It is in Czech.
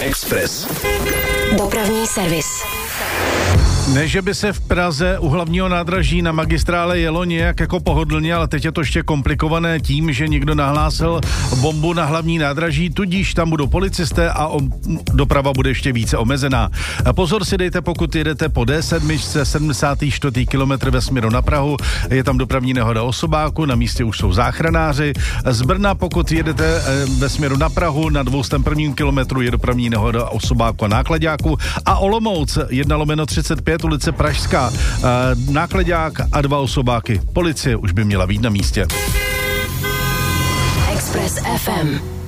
Express. Dopravní servis. Ne, že by se v Praze u hlavního nádraží na magistrále jelo nějak jako pohodlně, ale teď je to ještě komplikované tím, že někdo nahlásil bombu na hlavní nádraží, tudíž tam budou policisté a doprava bude ještě více omezená. Pozor si dejte, pokud jedete po D7, 74. kilometr ve směru na Prahu, je tam dopravní nehoda osobáku, na místě už jsou záchranáři. Z Brna, pokud jedete ve směru na Prahu, na 201. kilometru je dopravní nehoda osobáku a náklaďáku. A Olomouc 1/35 ulice Pražská, náklaďák a 2 osobáky. Policie už by měla být na místě. Express FM.